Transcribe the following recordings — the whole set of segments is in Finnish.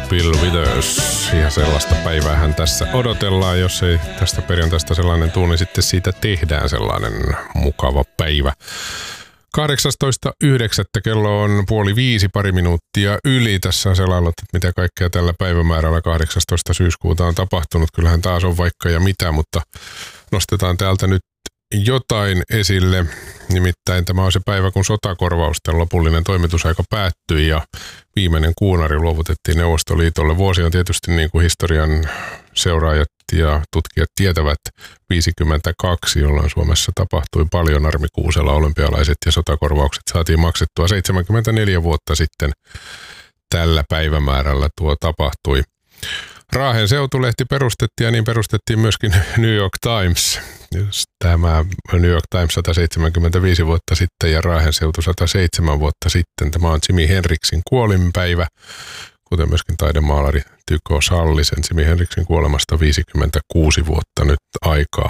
Bill Withers. Ja sellaista päiväähän tässä odotellaan. Jos ei tästä perjantaista sellainen tule, niin sitten siitä tehdään sellainen mukava päivä. 18.9. kello on 4:30, pari minuuttia yli. Tässä on selaillut, että mitä kaikkea tällä päivämäärällä 18. syyskuuta on tapahtunut. Kyllähän taas on vaikka ja mitä, mutta nostetaan täältä nyt jotain esille. Nimittäin tämä on se päivä, kun sotakorvausten lopullinen toimitusaika päättyi ja viimeinen kuunari luovutettiin Neuvostoliitolle. Vuosi on tietysti, niin kuin historian seuraajat ja tutkijat tietävät, 52, jolloin Suomessa tapahtui paljon. Armi Kuusela, olympialaiset ja sotakorvaukset saatiin maksettua 74 vuotta sitten. Tällä päivämäärällä tuo tapahtui. Raahen seutulehti perustettiin ja niin perustettiin myöskin New York Times. Tämä New York Times 175 vuotta sitten ja Raahen seutu 107 vuotta sitten. Tämä on Jimi Hendrixin kuolinpäivä, kuten myöskin taidemaalari Tycho Sallisen. Jimi Hendrixin kuolemasta 56 vuotta nyt aikaa.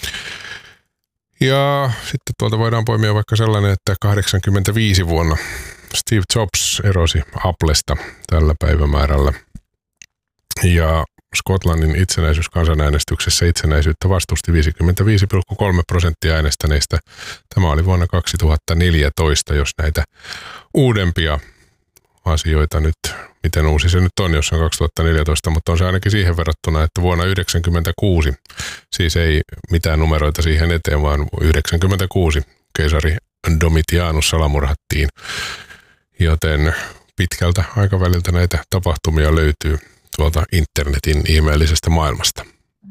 Ja sitten tuolta voidaan poimia vaikka sellainen, että 85 vuonna Steve Jobs erosi Applesta tällä päivämäärällä. Ja Skotlannin itsenäisyyskansanäänestyksessä itsenäisyyttä vastusti 55,3% äänestäneistä. Tämä oli vuonna 2014, jos näitä uudempia asioita nyt, miten uusi se nyt on, jos on 2014, mutta on se ainakin siihen verrattuna, että vuonna 1996, siis ei mitään numeroita siihen eteen, vaan 1996 keisari Domitianus salamurhattiin, joten pitkältä aikaväliltä näitä tapahtumia löytyy tuolta internetin ihmeellisestä maailmasta.